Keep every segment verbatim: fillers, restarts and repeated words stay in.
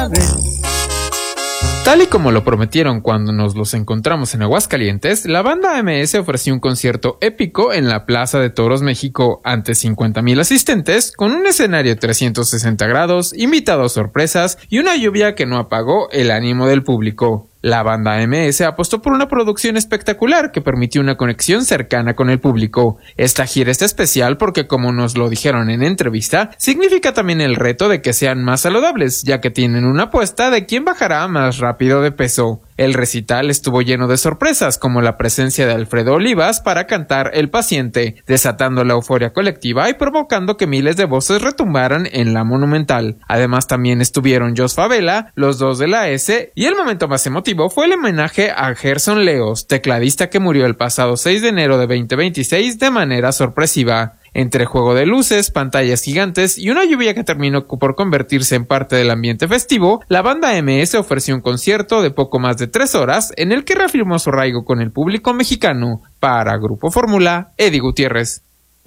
Tal y como lo prometieron cuando nos los encontramos en Aguascalientes, la banda M S ofreció un concierto épico en la Plaza de Toros México ante cincuenta mil asistentes, con un escenario trescientos sesenta grados, invitados sorpresas y una lluvia que no apagó el ánimo del público. La banda M S apostó por una producción espectacular que permitió una conexión cercana con el público. Esta gira es especial porque, como nos lo dijeron en entrevista, significa también el reto de que sean más saludables, ya que tienen una apuesta de quién bajará más rápido de peso. El recital estuvo lleno de sorpresas, como la presencia de Alfredo Olivas para cantar El Paciente, desatando la euforia colectiva y provocando que miles de voces retumbaran en la Monumental. Además, también estuvieron Jos Favela, los dos de la S, y el momento más emotivo fue el homenaje a Gerson Leos, tecladista que murió el pasado seis de enero de veinte veintiséis de manera sorpresiva. Entre juego de luces, pantallas gigantes y una lluvia que terminó por convertirse en parte del ambiente festivo, la banda M S ofreció un concierto de poco más de tres horas en el que reafirmó su arraigo con el público mexicano. Para Grupo Fórmula, Eddie Gutiérrez.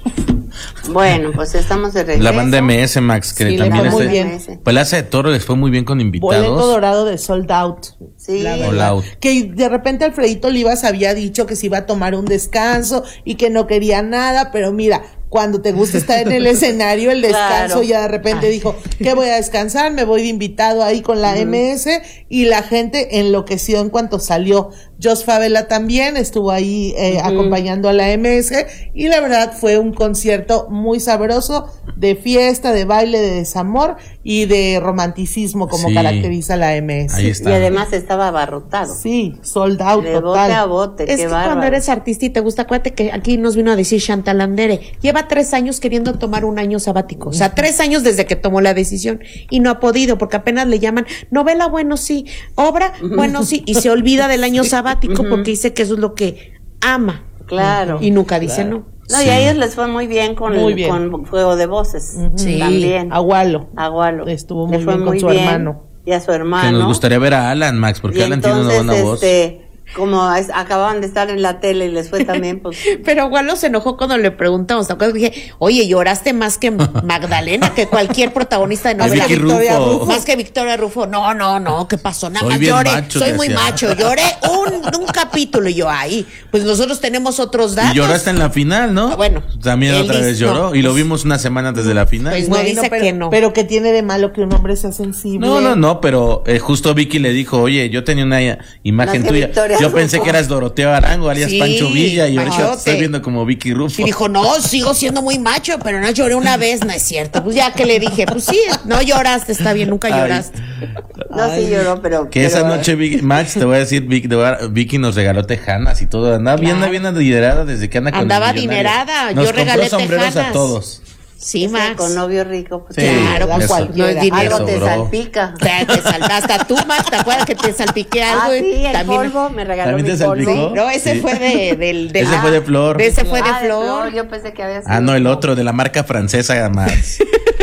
Bueno, pues estamos de regreso. La banda M S, Max, que Sí, también le fue es muy de bien. Plaza de Toro, les fue muy bien con invitados. Boleto dorado de Sold Out. Sí. La verdad. All Out. Que de repente Alfredito Olivas había dicho que se iba a tomar un descanso y que no quería nada, pero mira, cuando te gusta estar en el escenario, el descanso, Claro. ya de repente Ay. dijo, que voy a descansar, me voy de invitado ahí con la uh-huh. M S, y la gente enloqueció en cuanto salió. Jos Favela también estuvo ahí eh, uh-huh. acompañando a la M S, y la verdad fue un concierto muy sabroso, de fiesta, de baile, de desamor y de romanticismo, como Sí. caracteriza la M S. Ahí está. Y además estaba abarrotado. Sí, sold out De total. bote a bote, Es qué que bárbaro. cuando eres artista y te gusta, acuérdate que aquí nos vino a decir Chantal Andere, lleva tres años queriendo tomar un año sabático, o sea, tres años desde que tomó la decisión y no ha podido porque apenas le llaman novela, bueno sí, obra, bueno sí, y se olvida del año sabático Ujú. porque dice que eso es lo que ama. Claro. Y nunca dice Claro. no. No, Sí. y a ellos les fue muy bien con, Muy el, bien. con Juego de Voces. Ujú. Sí. También. Agualo. Agualo. Estuvo Le muy fue bien con su hermano. Y a su hermano. Que nos gustaría ver a Alan, Max, porque Y Alan tiene una entonces, buena voz. este, como es- acababan de estar en la tele y les fue también, pues. Pero Walo se enojó cuando le preguntamos, ¿te acuerdas? Dije, oye, lloraste más que Magdalena, que cualquier protagonista de Más novela. Vicky Victoria Rufo. Rufo. Más que Victoria Rufo. No, no, no, ¿qué pasó? Nada Soy más bien lloré. macho, Soy te muy decía. macho. Lloré un, un capítulo y yo ahí. Pues nosotros tenemos otros datos. Y lloraste en la final, ¿no? Ah, bueno, También él otra vez dice- lloró. no, y lo pues- vimos una semana antes de la final. Pues no dice pero, que no. pero que tiene de malo que un hombre sea sensible. No, no, no, pero eh, justo Vicky le dijo, oye, yo tenía una imagen Más que tuya. Victoria Yo Rufo. pensé que eras Doroteo Arango, alias Sí, Pancho Villa, y ahorita te Panchote. estoy viendo como Vicky Rufo. Y dijo, no, sigo siendo muy macho, pero no lloré una vez, no es cierto. Pues ya que le dije, pues sí, no lloraste, está bien, nunca Ay. lloraste. No, sí lloró, pero. Que esa pero- noche, Vicky, Max, te voy a decir, Vicky, te voy a- Vicky nos regaló tejanas y todo. Andaba bien, Claro. bien adinerada desde que anda con Andaba los millonarios. adinerada, Nos yo regalé compró sombreros tejanas. a todos. Sí, es que Max. con novio rico, pues. Sí, Claro, da pues eso- cualquiera. no es dinero. Algo te sobró. salpica. O sea, te sal- hasta tú, Max, ¿te acuerdas que te salpiqué algo? Ah, sí, el También- polvo, me regaló ¿También mi te polvo. salpicó? No, ese Sí. fue de, del, de- Ese ah, fue de Flor. de ese fue de Ah, flor. Yo pensé que había sido. Ah, no, el otro, de la marca francesa, Max.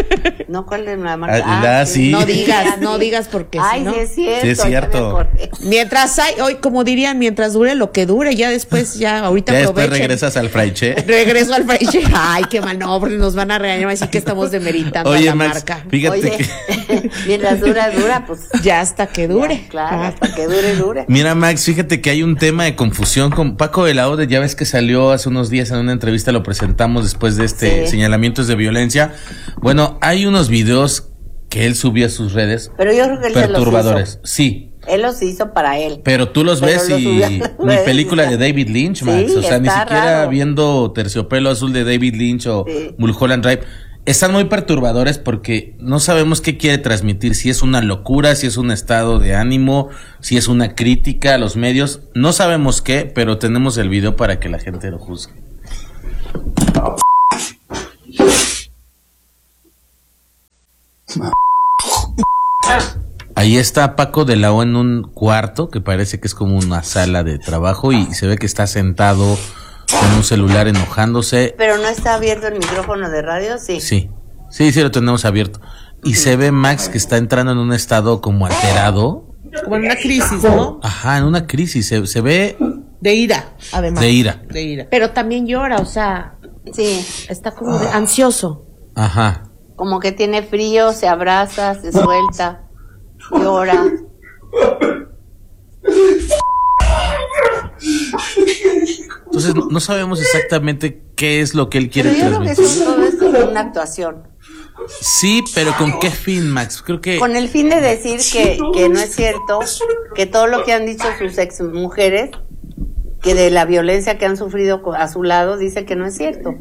No, ¿cuál es la marca? Ah, ah, sí. No digas, Ah, no sí. digas porque Ay, si no. sí es cierto. Sí es ya me cierto. acordé. Mientras hay, hoy como dirían, mientras dure lo que dure, ya después, ya ahorita Ya después aprovechen. regresas al fraiche. Regreso al fraiche. Ay, qué mal, no, porque nos van a regañar, van a decir que estamos demeritando a Oye, la Max, marca. fíjate Oye, que... mientras dura, dura, pues. Ya hasta que dure. Ya, claro, Ah. hasta que dure, dure. Mira, Max, fíjate que hay un tema de confusión con Paco de la Ode. Ya ves que salió hace unos días en una entrevista, lo presentamos después de este Sí. señalamientos de violencia. Bueno, hay unos videos que él subió a sus redes Pero yo creo que él se los perturbadores. hizo. Sí, Él los hizo para él. pero tú los Pero ves los y subió a las ni redes, película ya. de David Lynch, Sí, Max. O sea, ni está siquiera raro. viendo Terciopelo Azul de David Lynch o Sí. Mulholland Drive. Están muy perturbadores porque no sabemos qué quiere transmitir, si es una locura, si es un estado de ánimo, si es una crítica a los medios. No sabemos qué, pero tenemos el video para que la gente lo juzgue. Ahí está Paco de la O en un cuarto que parece que es como una sala de trabajo y se ve que está sentado con un celular enojándose. Pero no está abierto el micrófono de radio, sí. Sí, sí, sí lo tenemos abierto. Y se ve Max que está entrando en un estado como alterado. Como en una crisis, ¿no? Ajá, en una crisis. Se, se ve De ira, además. de ira. De ira. Pero también llora, o sea, Sí. está como de- ansioso. Ajá. Como que tiene frío, se abraza, se suelta. llora. Entonces no, no sabemos exactamente qué es lo que él quiere Pero yo creo que transmitir. eso, todo esto es una actuación. Sí, pero ¿con qué fin, Max? Creo que Con el fin de decir que, que no es cierto, que todo lo que han dicho sus ex mujeres, que de la violencia que han sufrido a su lado, dice que no es cierto.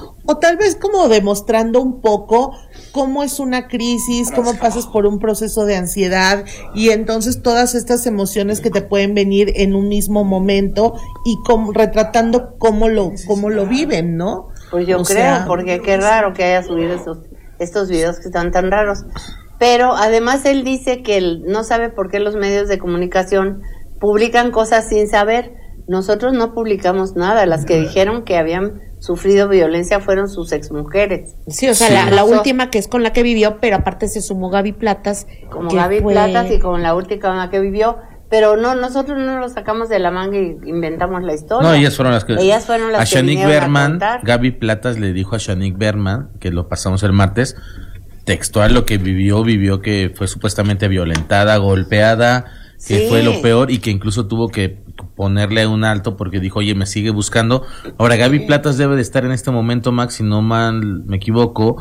O tal vez como demostrando un poco cómo es una crisis, cómo pasas por un proceso de ansiedad y entonces todas estas emociones que te pueden venir en un mismo momento y como, retratando cómo lo, cómo lo viven, ¿no? Pues yo O creo, sea, porque qué raro que haya subido estos, estos videos que están tan raros. Pero además él dice que él no sabe por qué los medios de comunicación publican cosas sin saber. Nosotros no publicamos nada. Las que dijeron que habían sufrido violencia fueron sus exmujeres. Sí, o sea, Sí. la, la última que es con la que vivió, pero aparte se sumó Gaby Platas. Como que Gaby fue- Platas y con la última con la que vivió. Pero no, nosotros no lo sacamos de la manga y inventamos la historia. no, ellas fueron las que Ellas fueron las a que Shanique vinieron a Berman, contar. Gaby Platas le dijo a Shanique Berman, que lo pasamos el martes, textual lo que vivió, vivió que fue supuestamente violentada, golpeada, que Sí. fue lo peor y que incluso tuvo que ponerle un alto porque dijo, oye, me sigue buscando. Ahora, Gaby Platas debe de estar en este momento, Max, si no mal me equivoco,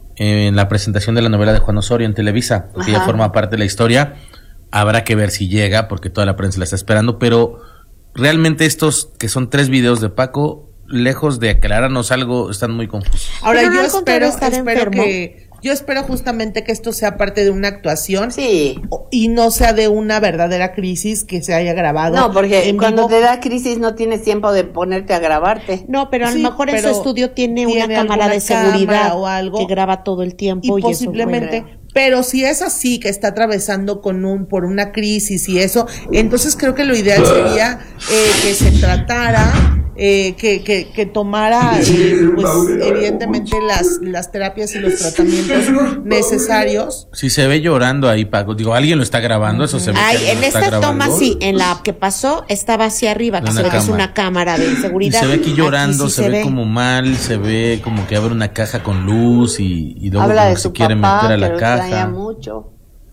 en la presentación de la novela de Juan Osorio en Televisa, porque ella Ajá. forma parte de la historia. Habrá que ver si llega, porque toda la prensa la está esperando, pero realmente estos, que son tres videos de Paco, lejos de aclararnos algo, están muy confusos. Ahora Pero no yo al contrario, espero, estar espero enfermo. que, yo espero justamente que esto sea parte de una actuación Sí. y no sea de una verdadera crisis que se haya grabado. No, porque en cuando vivo. te da crisis no tienes tiempo de ponerte a grabarte. No, pero a Sí, lo mejor en su pero estudio tiene, tiene una cámara alguna de seguridad cámara o algo. que graba todo el tiempo Y y, eso posiblemente, fue- pero si es así que está atravesando con un por una crisis y eso, entonces creo que lo ideal sería eh, que se tratara, eh, que, que, que tomara, eh, pues evidentemente las las terapias y los tratamientos necesarios. Si se ve llorando ahí, Paco, digo, alguien lo está grabando, eso se ve. Ay, que alguien en lo está esta grabando. toma sí, en la que pasó estaba hacia arriba, que De se una ve que es cámara. una cámara de Y seguridad. se ve aquí llorando, sí se, ve, como mal, se ve como que abre una caja con luz y, y luego Habla como de que su se quiere papá, meter a que la lo extraña caja. mucho.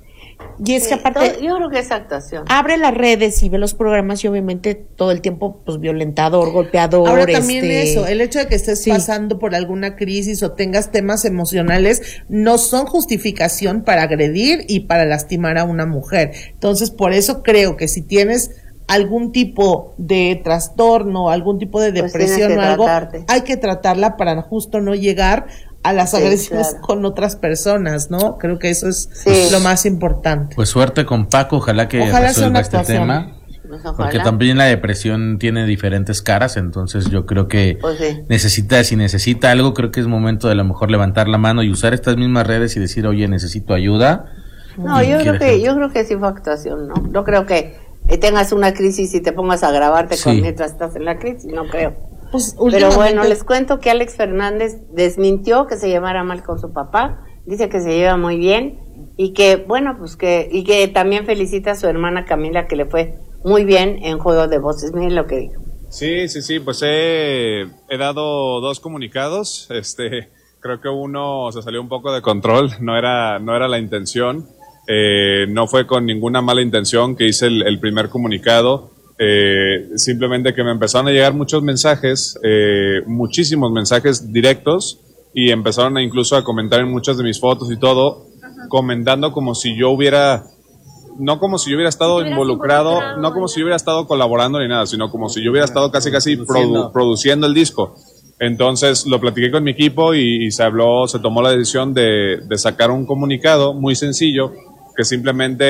Y es que Sí, aparte todo- yo creo que es actuación. abre las redes y ve los programas y obviamente todo el tiempo pues violentador, golpeador. Ahora también este, eso, el hecho de que estés sí. pasando por alguna crisis o tengas temas emocionales no son justificación para agredir y para lastimar a una mujer. Entonces, por eso creo que si tienes algún tipo de trastorno, algún tipo de Pues depresión tienes que o algo, tratarte. hay que tratarla para justo no llegar a las Sí, agresiones claro. con otras personas, ¿no? Creo que eso es Sí. lo más importante. Pues suerte con Paco, ojalá que Ojalá sea resuelva una este actuación. tema. Pues Porque ojalá. también la depresión tiene diferentes caras, entonces yo creo que Pues sí. necesita, si necesita algo, creo que es momento de a lo mejor levantar la mano y usar estas mismas redes y decir, oye, necesito ayuda. No, Y yo creo quiere que gente. yo creo que sí fue actuación, ¿no? No creo que eh, tengas una crisis y te pongas a grabarte Sí. con mientras estás en la crisis, no creo. Pues, Pero últimamente- bueno, les cuento que Alex Fernández desmintió que se llevara mal con su papá, dice que se lleva muy bien y que, bueno, pues que, y que también felicita a su hermana Camila que le fue muy bien en Juego de Voces, miren lo que dijo. Sí, sí, sí, pues he, he dado dos comunicados, este, creo que uno se salió un poco de control, no era, no era la intención, eh, no fue con ninguna mala intención que hice el, el primer comunicado, eh, simplemente que me empezaron a llegar muchos mensajes, eh, muchísimos mensajes directos y empezaron a incluso a comentar en muchas de mis fotos y todo, comentando como si yo hubiera... No como si yo hubiera estado involucrado, no como si yo hubiera estado colaborando ni nada, sino como si yo hubiera estado casi casi produ- produciendo el disco. Entonces lo platiqué con mi equipo y, y se habló, se tomó la decisión de, de sacar un comunicado muy sencillo que simplemente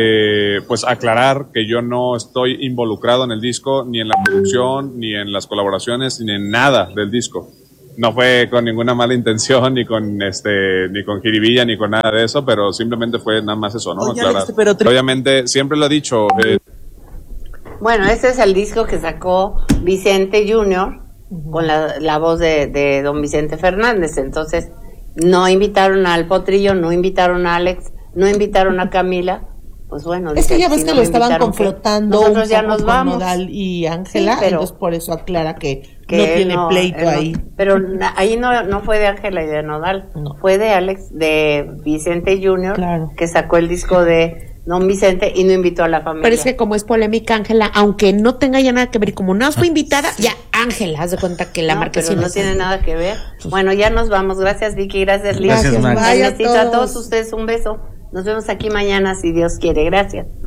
eh, pues aclarar que yo no estoy involucrado en el disco, ni en la producción, ni en las colaboraciones, ni en nada del disco. No fue con ninguna mala intención, ni con este, ni con jiribilla, ni con nada de eso, pero simplemente fue nada más eso, ¿no? Oye, Aclarar. Alex, pero tri- Obviamente, siempre lo he dicho, eh, Bueno, este es el disco que sacó Vicente junior con la, la voz de, de don Vicente Fernández. Entonces, no invitaron al Potrillo, no invitaron a Alex, no invitaron a Camila. Pues bueno, Es que dice, ya ves si que no lo me estaban invitaron, ¿qué? confrontando Nosotros un ya poco nos con vamos. Nodal y Ángela, Sí, pero- entonces por eso aclara que, Que no él tiene no, pleito él no. ahí. Pero na- ahí no, no fue de Ángela y de Nodal, No. fue de Alex, de Vicente junior, Claro. que sacó el disco de don Vicente y no invitó a la familia. Pero es que como es polémica, Ángela, aunque no tenga ya nada que ver, como no fue invitada, ya Ángela, haz de cuenta que la no, marquesina pero no tiene nada que ver. Bueno, ya nos vamos. Gracias, Vicky. Gracias, Liz. Gracias, Max. Bye a Necesito a todos. todos ustedes un beso. Nos vemos aquí mañana si Dios quiere. Gracias.